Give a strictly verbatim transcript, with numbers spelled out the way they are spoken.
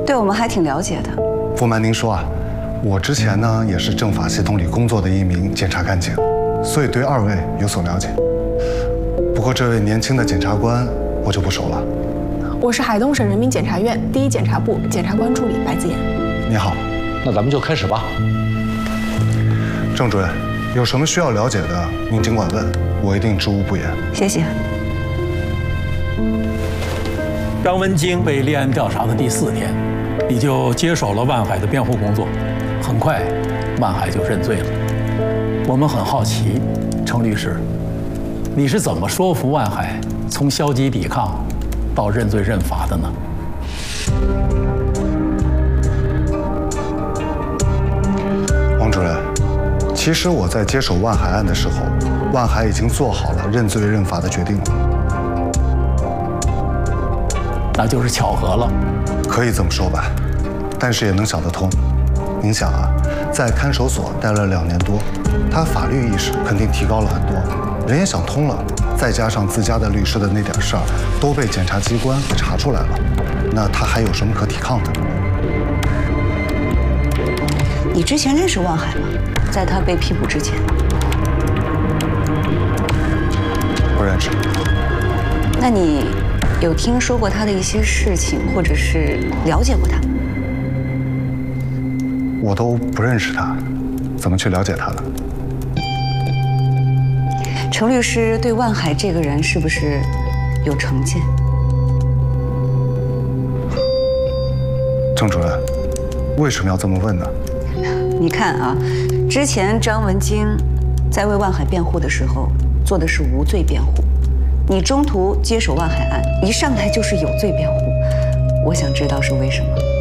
对我们还挺了解的。 不瞒您说啊，我之前呢也是政法系统里工作的一名检察干警，所以对二位有所了解。不过这位年轻的检察官我就不熟了。 我是海东省人民检察院第一检察部检察官助理白子妍。 你好， 那咱们就开始吧。 郑主任，有什么需要了解的，您尽管问，我一定知无不言。 谢谢。 张文京被立案调查的第四天，你就接手了万海的辩护工作，很快，万海就认罪了。我们很好奇，程律师，你是怎么说服万海从消极抵抗到认罪认罚的呢？ 王主任，其实我在接手万海案的时候，万海已经做好了认罪认罚的决定了。 那就是巧合了， 可以这么说吧，但是也能想得通。您想啊，在看守所待了两年多，他法律意识肯定提高了很多，人也想通了，再加上自家的律师的那点事儿都被检察机关给查出来了，那他还有什么可抵抗的？ 你之前认识万海吗？在他被批捕之前？ 不认识。 那你有听说过他的一些事情，或者是了解过他？ 我都不认识他，怎么去了解他呢？ 程律师对万海这个人是不是有成见？ 郑主任，为什么要这么问呢？ 你看啊，之前张文京在为万海辩护的时候做的是无罪辩护，你中途接手万海案，一上来就是有罪辩护，我想知道是为什么。